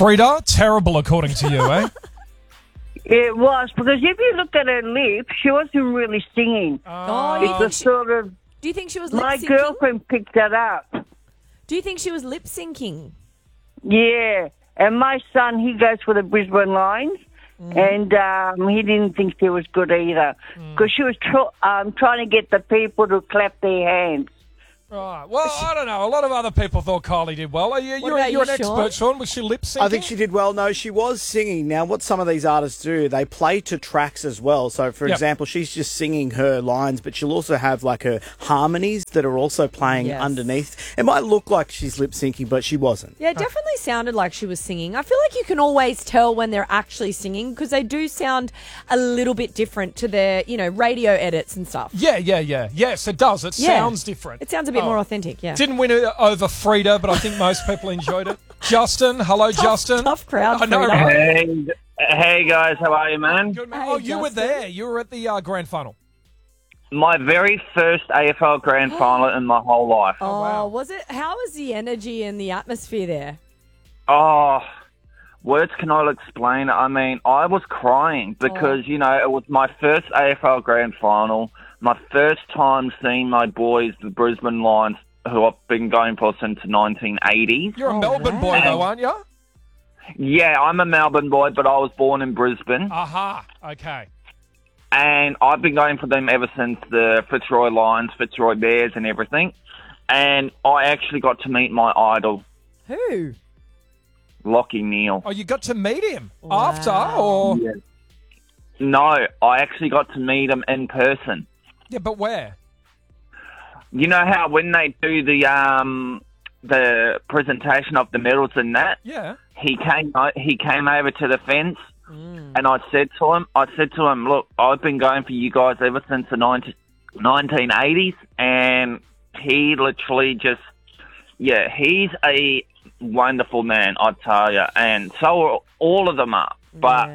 Frida, terrible according to you, eh? It was, because if you look at her lips, she wasn't really singing. Oh, It was sort of, do you think she was lip my syncing? girlfriend picked that up. Do you think she was lip syncing? Yeah. And my son, he goes for the Brisbane Lions, and he didn't think she was good either, because she was trying to get the people to clap their hands. Right. Well, I don't know. A lot of other people thought Kylie did well. You're about an you, expert, Sean. Was she lip syncing? I think she did well. No, she was singing. Now, what some of these artists do, they play to tracks as well. So, for example, she's just singing her lines, but she'll also have like her harmonies that are also playing underneath. It might look like she's lip syncing, but she wasn't. Yeah, it definitely sounded like she was singing. I feel like you can always tell when they're actually singing because they do sound a little bit different to their, radio edits and stuff. Yeah. Yes, it does. It sounds different. It sounds a bit more authentic, yeah. Didn't win it over Frida, but I think most people enjoyed it. Justin, hello, Justin. Tough crowd, I know, Frida. right? Hey guys, how are you, man? Good, man. Hey, Oh, you were Justin. there. You were at the grand final. My very first AFL Grand Final in my whole life. Oh, wow. was it? How was the energy and the atmosphere there? Oh, words cannot explain. I mean, I was crying because, it was my first AFL Grand Final, my first time seeing my boys, the Brisbane Lions, who I've been going for since the 1980s. You're a Melbourne boy, though, aren't you? Yeah, I'm a Melbourne boy, but I was born in Brisbane. Aha. Okay. And I've been going for them ever since the Fitzroy Lions, Fitzroy Bears and everything. And I actually got to meet my idol, Who? Lachie Neale. Oh, you got to meet him Wow. after, or Yeah. No, I actually got to meet him in person. yeah, but where? You know how when they do the presentation of the medals and that, Yeah. he came over to the fence, and I said to him, look, I've been going for you guys ever since the 1980s, and he literally just, he's a wonderful man, I tell you, and so are all of them are, but.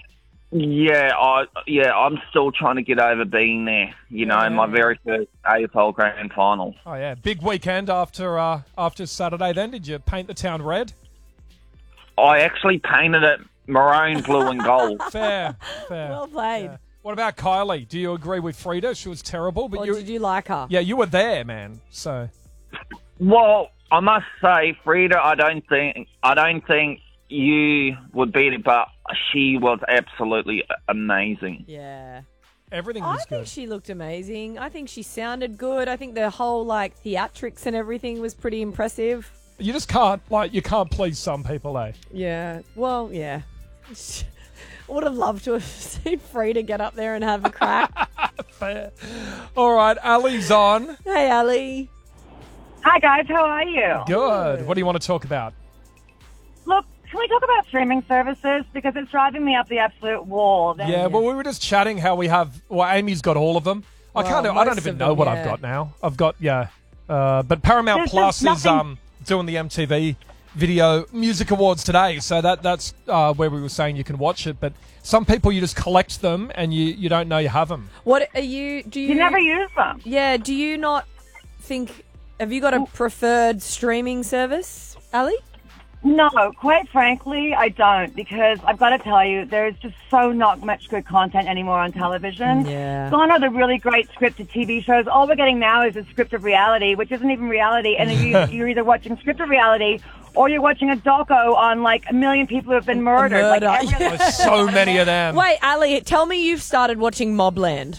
I'm still trying to get over being there, in my very first AFL Grand Final. Oh yeah, big weekend after Saturday. Then did you paint the town red? I actually painted it maroon, blue and gold. Fair. Well played. Yeah. What about Kylie? Do you agree with Frida? She was terrible, but Or did you like her? yeah, you were there, man. So Well, I must say, Frida, I don't think you would beat it, but she was absolutely amazing. Yeah. everything I was think good. she looked amazing. I think she sounded good. I think the whole theatrics and everything was pretty impressive. You just can't you can't please some people, eh? Yeah. Well, yeah. I would have loved to have seen Frida get up there and have a crack. Fair. All right, Ali's on. Hey, Ali. Hi, guys. How are you? Good. What do you want to talk about? Look, can we talk about streaming services? Because it's driving me up the absolute wall. Yeah, well, we were just chatting how we have. Well, Amy's got all of them. I don't most even of know them, what yeah. I've got now. I've got but Paramount There's Plus just is nothing- doing the MTV Video Music Awards today, so that's where we were saying you can watch it. But some people you just collect them and you don't know you have them. What are you? Do you You never use them. Yeah. Do you not think? Have you got a preferred streaming service, Ali? No, quite frankly, I don't, because I've got to tell you, there's just so not much good content anymore on television. Yeah. Gone are the really great scripted TV shows. All we're getting now is a scripted reality, which isn't even reality. And you're either watching scripted reality or you're watching a doco on a million people who have been murdered. Murder. Every other- There's so many of them. Wait, Ali, tell me you've started watching Mobland.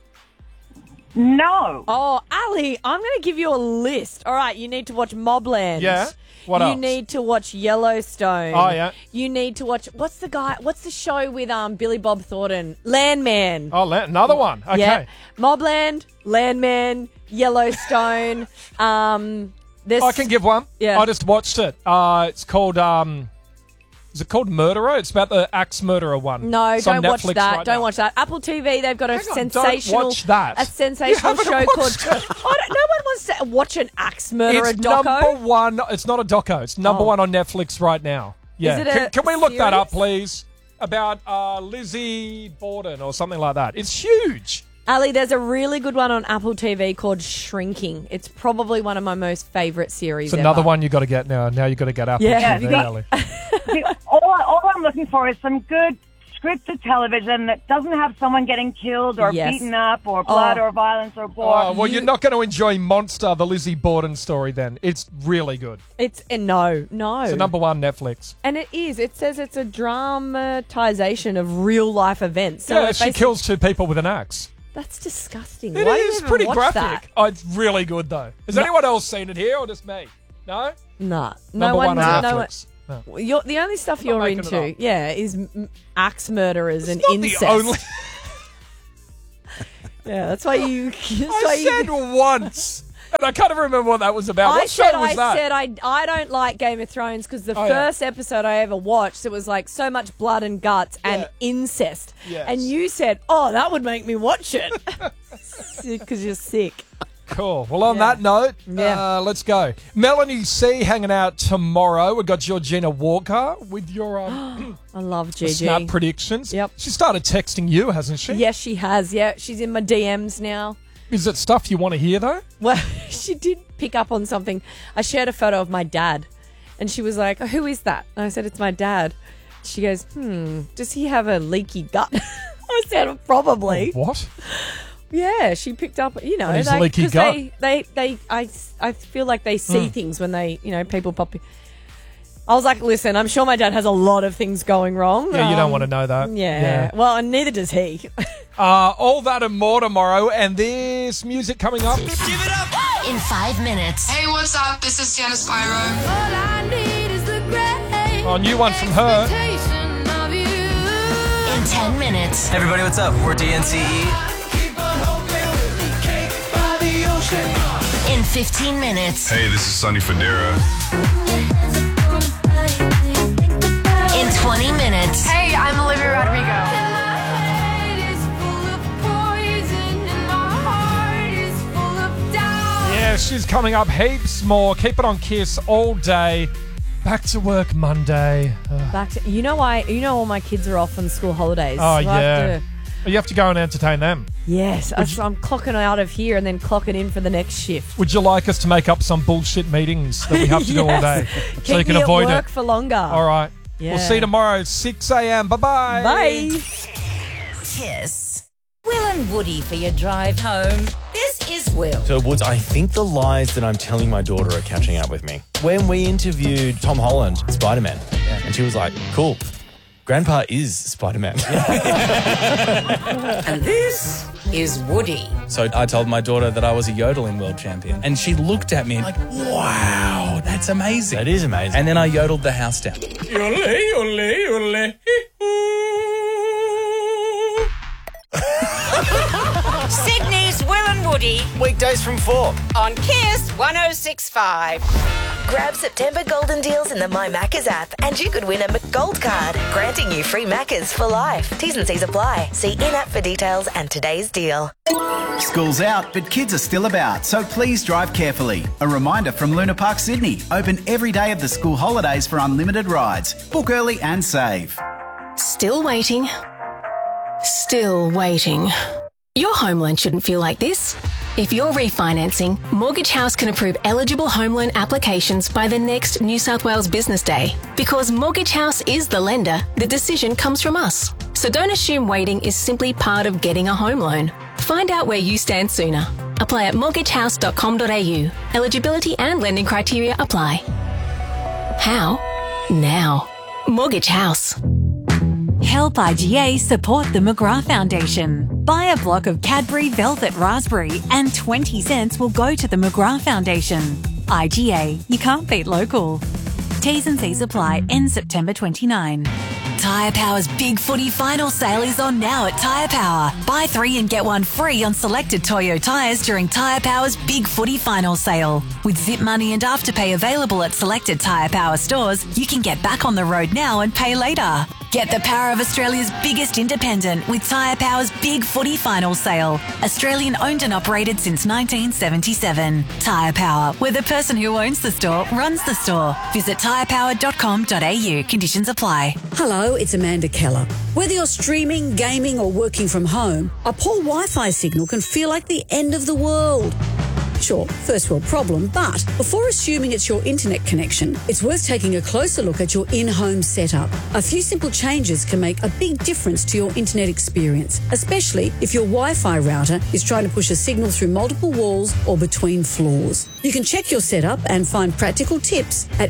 No. Oh, Ali, I'm going to give you a list. All right, you need to watch Mobland. Yeah? What you else? need to watch Yellowstone. Oh, yeah. You need to watch what's the show with Billy Bob Thornton? Landman. Oh, another one. Okay. Yeah. Mobland, Landman, Yellowstone. There's I can give one. Yeah. I just watched it. It's called is it called Murderer? It's about the axe murderer one. No, It's on don't watch Netflix that. right Don't now. watch that. Apple TV, they've got a Hang on, sensational don't watch that. a sensational You haven't show called watched it. no one wants to watch an axe murderer It's doco. number one. It's not a doco. It's number one on Netflix right now. Yeah. Is it a Can we look that up, series? please? About Lizzie Borden or something like that. It's huge. Ali, there's a really good one on Apple TV called Shrinking. It's probably one of my most favourite series It's another ever. one you got to get now. Now you got to get Apple Yeah, TV, you got- Ali. all I'm looking for is some good scripted television that doesn't have someone getting killed or beaten up or blood or violence or gore. Oh, well, you're not going to enjoy Monster, the Lizzie Borden story then. It's really good. It's no. It's the number one Netflix. And it is. It says it's a dramatization of real life events. So yeah, she kills 2 people with an axe. That's disgusting. It Why is even pretty watch graphic. That? Oh, it's really good though. Has anyone else seen it here or just me? No? Nah. Number one on No Netflix. one. No. The only stuff I'm not you're making it into, up. is axe murderers and Not incest. the only. Yeah, that's why you. I said once. And I can't even remember what that was about. What show was that? I don't like Game of Thrones because the first episode I ever watched, it was like so much blood and guts and incest. Yes. And you said, oh, that would make me watch it. Because you're sick. Cool. Well, on that note, let's go. Melanie C hanging out tomorrow. We've got Georgina Walker with your I love Gigi. snap predictions. Yep. She started texting you, hasn't she? Yes, she has. Yeah, she's in my DMs now. Is it stuff you want to hear, though? Well, she did pick up on something. I shared a photo of my dad, and she was like, who is that? And I said, it's my dad. She goes, does he have a leaky gut? I said, probably. What? Yeah, she picked up, his leaky gut. I feel like they see things when they, people pop. I was like, listen, I'm sure my dad has a lot of things going wrong. Yeah, you don't want to know that. Yeah. Well, and neither does he. All that and more tomorrow, and this music coming up. Give it up! In 5 minutes. Hey, what's up? This is Sienna Spyro. Oh, new one from her. In 10 minutes. Hey everybody, what's up? We're DNCE. In 15 minutes. Hey, this is Sonny Fodera. In 20 minutes. Hey, I'm Olivia Rodrigo. Yeah, she's coming up heaps more. Keep it on Kiss all day. Back to work Monday. All my kids are off on school holidays. Oh, so yeah. You have to go and entertain them. Yes, I'm clocking out of here and then clocking in for the next shift. Would you like us to make up some bullshit meetings that we have to do all day? Keep so you can me avoid at work it for longer. All right. Yeah. We'll see you tomorrow, 6 a.m. Bye-bye. Bye. Kiss. Will and Woody for your drive home. This is Will. So, Woods, I think the lies that I'm telling my daughter are catching up with me. When we interviewed Tom Holland, Spider-Man, and she was like, cool, Grandpa is Spider-Man. And this is Woody. So I told my daughter that I was a yodeling world champion. And she looked at me like, wow, that's amazing. That is amazing. And then I yodeled the house down. Yodel, yodel, yodel. Sydney's Will and Woody. Weekdays from 4. On Kiss 106.5. Grab September golden deals in the My Maccas app and you could win a McGold card, granting you free Maccas for life. T's and C's apply. See in-app for details and today's deal. School's out, but kids are still about, so please drive carefully. A reminder from Luna Park Sydney. Open every day of the school holidays for unlimited rides. Book early and save. Still waiting. Still waiting. Your home loan shouldn't feel like this. If you're refinancing, Mortgage House can approve eligible home loan applications by the next New South Wales Business Day. Because Mortgage House is the lender, the decision comes from us. So don't assume waiting is simply part of getting a home loan. Find out where you stand sooner. Apply at mortgagehouse.com.au. Eligibility and lending criteria apply. How? Now. Mortgage House. Help IGA support the McGrath Foundation. Buy a block of Cadbury Velvet Raspberry and 20 cents will go to the McGrath Foundation. IGA, you can't beat local. T's and C's apply. End September 29. Tyre Power's Big Footy Final Sale is on now at Tyre Power. Buy 3 and get 1 free on selected Toyo tyres during Tyre Power's Big Footy Final Sale. With Zip Money and Afterpay available at selected Tyre Power stores, you can get back on the road now and pay later. Get the power of Australia's biggest independent with Tyre Power's Big Footy Final Sale. Australian owned and operated since 1977. Tyre Power, where the person who owns the store runs the store. Visit tyrepower.com.au. Conditions apply. Hello, it's Amanda Keller. Whether you're streaming, gaming or working from home, a poor Wi-Fi signal can feel like the end of the world. Sure, first world problem, but before assuming it's your internet connection, it's worth taking a closer look at your in-home setup. A few simple changes can make a big difference to your internet experience, especially if your Wi-Fi router is trying to push a signal through multiple walls or between floors. You can check your setup and find practical tips at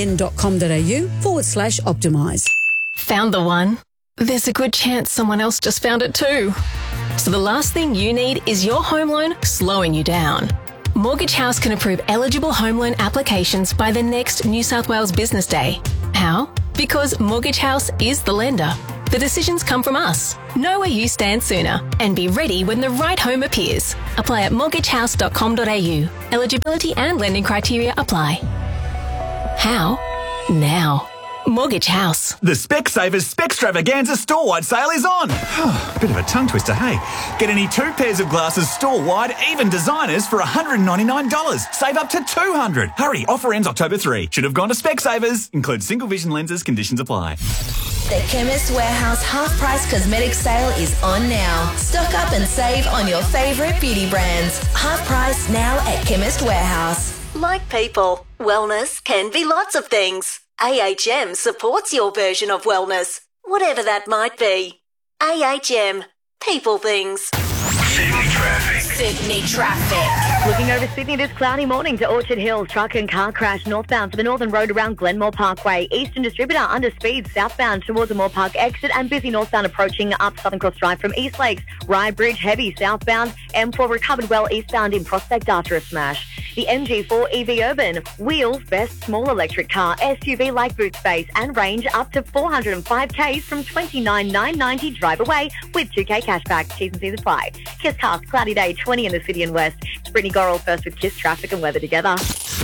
nbn.com.au/optimise. Found the one? There's a good chance someone else just found it too. So the last thing you need is your home loan slowing you down. Mortgage House can approve eligible home loan applications by the next New South Wales Business Day. How? Because Mortgage House is the lender. The decisions come from us. Know where you stand sooner and be ready when the right home appears. Apply at mortgagehouse.com.au. Eligibility and lending criteria apply. How? Now. Mortgage House. The Specsavers Specstravaganza store-wide sale is on. Bit of a tongue twister, hey? Get any 2 pairs of glasses store-wide, even designers, for $199. Save up to $200. Hurry, offer ends October 3. Should have gone to Specsavers. Includes single vision lenses, conditions apply. The Chemist Warehouse half-price cosmetic sale is on now. Stock up and save on your favourite beauty brands. Half price now at Chemist Warehouse. Like people, wellness can be lots of things. AHM supports your version of wellness, whatever that might be. AHM. People things. Sydney traffic. Sydney traffic. Looking over Sydney this cloudy morning to Orchard Hills. Truck and car crash northbound to the Northern Road around Glenmore Parkway. Eastern Distributor under speed southbound towards the Moore Park exit and busy northbound approaching up Southern Cross Drive from East Lakes. Rye Bridge heavy southbound. M4 recovered well eastbound in Prospect after a smash. The MG4 EV Urban. Wheels best small electric car. SUV like boot space and range up to 405Ks from $29,990 drive away with 2K cashback. T's and C's apply. Kiss Cast, cloudy day 20 in the city and west. It's Brittany Gorrell first with Kiss traffic and weather together.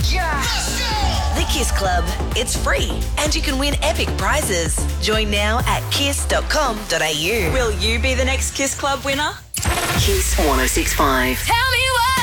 The Kiss Club. It's free and you can win epic prizes. Join now at kiss.com.au. Will you be the next Kiss Club winner? Kiss 106.5. Tell me why.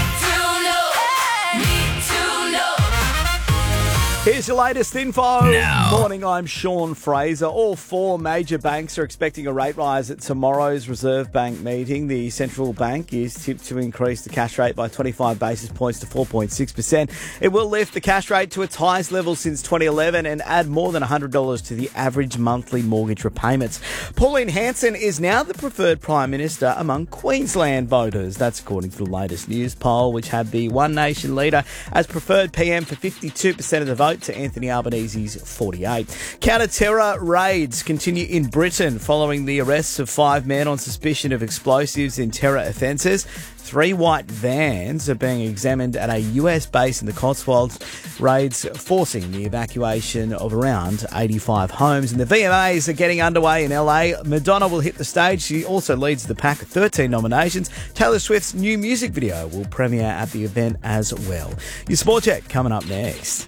Here's your latest info. Now. Morning, I'm Sean Fraser. All 4 major banks are expecting a rate rise at tomorrow's Reserve Bank meeting. The central bank is tipped to increase the cash rate by 25 basis points to 4.6%. It will lift the cash rate to its highest level since 2011 and add more than $100 to the average monthly mortgage repayments. Pauline Hanson is now the preferred Prime Minister among Queensland voters. That's according to the latest news poll, which had the One Nation leader as preferred PM for 52% of the vote to Anthony Albanese's 48. Counter-terror raids continue in Britain following the arrests of 5 men on suspicion of explosives in terror offences. 3 white vans are being examined at a US base in the Cotswolds, raids forcing the evacuation of around 85 homes. And the VMAs are getting underway in LA. Madonna will hit the stage. She also leads the pack of 13 nominations. Taylor Swift's new music video will premiere at the event as well. Your Sport Check coming up next.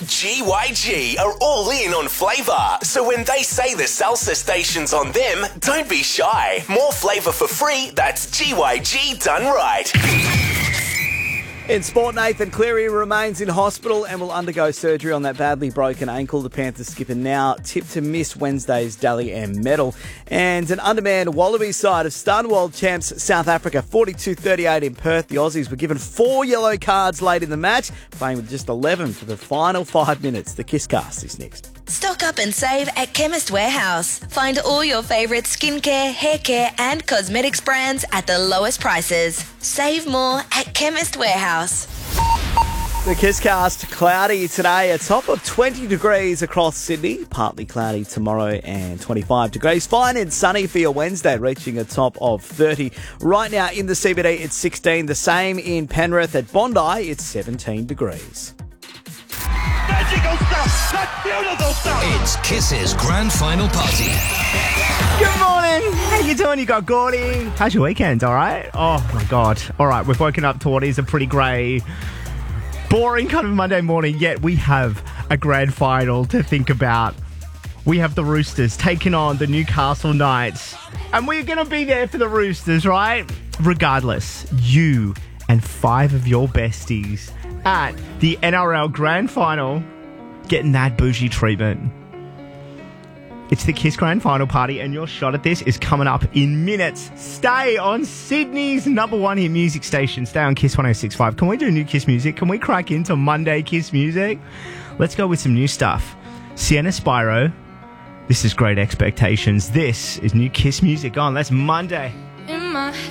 GYG are all in on flavour, so when they say the salsa station's on them, don't be shy. More flavour for free, that's GYG done right. In sport, Nathan Cleary remains in hospital and will undergo surgery on that badly broken ankle. The Panthers skipper now tipped to miss Wednesday's Dally M medal. And an undermanned Wallabies side of stunned world champs South Africa 42-38 in Perth. The Aussies were given 4 yellow cards late in the match, playing with just 11 for the final 5 minutes. The Kiss Cast is next. Stock up and save at Chemist Warehouse. Find all your favourite skincare, hair care and cosmetics brands at the lowest prices. Save more at Chemist Warehouse. The Kisscast, cloudy today, a top of 20 degrees across Sydney, partly cloudy tomorrow and 25 degrees. Fine and sunny for your Wednesday, reaching a top of 30. Right now in the CBD, it's 16. The same in Penrith. At Bondi, it's 17 degrees. Magical stuff! That's beautiful stuff! It's Kiss's grand final party. Good morning. How you doing? You got Gordy. How's your weekend? All right? Oh, my God. All right, we've woken up to what is a pretty grey, boring kind of Monday morning, yet we have a grand final to think about. We have the Roosters taking on the Newcastle Knights, and we're going to be there for the Roosters, right? Regardless, you and 5 of your besties at the NRL Grand Final getting that bougie treatment. It's the Kiss Grand Final Party, and your shot at this is coming up in minutes. Stay on Sydney's #1 hit music station. Stay on Kiss 106.5. Can we do new Kiss music? Can we crack into Monday Kiss music? Let's go with some new stuff. Sienna Spyro. This is Great Expectations. This is new Kiss music on. Let's Monday. In my